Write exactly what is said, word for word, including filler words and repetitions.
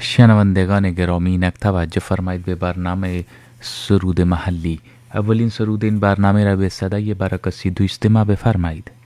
شنوندگان گرامی اینک توجه فرمایید به برنامه سرود محلی. اولین سرود این برنامه را به صدای برکسی دویست ما بفرمایید.